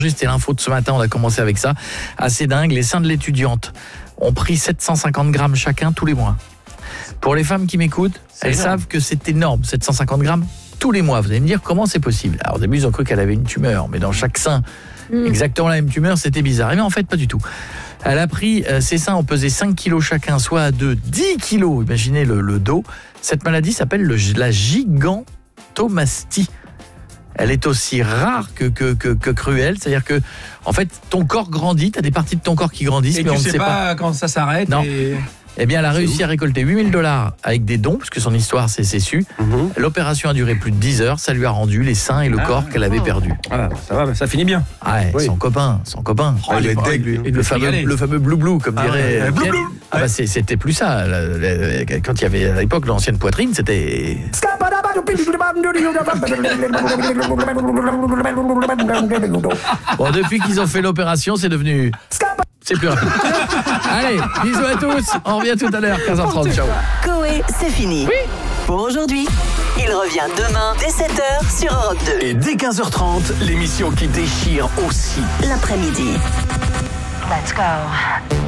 C'était l'info de ce matin, on a commencé avec ça. Assez dingue, les seins de l'étudiante ont pris 750 grammes chacun tous les mois. Pour les femmes qui m'écoutent, elles savent que c'est énorme, 750 grammes tous les mois. Vous allez me dire comment c'est possible. Alors au début, ils ont cru qu'elle avait une tumeur, mais dans chaque sein, exactement la même tumeur, c'était bizarre. Mais en fait, pas du tout. Elle a pris, ses seins ont pesé 5 kilos chacun, soit à 10 kilos, imaginez le dos. Cette maladie s'appelle la gigantomastie. Elle est aussi rare que cruelle, c'est-à-dire que en fait ton corps grandit, tu as des parties de ton corps qui grandissent, et mais on ne sait sait pas quand ça s'arrête. Non. Eh bien, elle a réussi à récolter $8 000 avec des dons, puisque son histoire s'est su. L'opération a duré plus de 10 heures, ça lui a rendu les seins et le corps qu'elle avait perdu. Ah, ça va, ça finit bien. Ouais, son copain. Oh, il est deg, lui. Le fameux blou-blou, comme dirait Pierre. Ah bah c'était plus ça. Quand il y avait à l'époque l'ancienne poitrine, c'était... Bon, depuis qu'ils ont fait l'opération, c'est devenu... C'est plus rapide. Allez, bisous à tous. On revient tout à l'heure, 15h30. Ciao. Coé, c'est fini. Oui. Pour aujourd'hui. Il revient demain dès 7h sur Europe 2. Et dès 15h30, l'émission qui déchire aussi. L'après-midi. Let's go.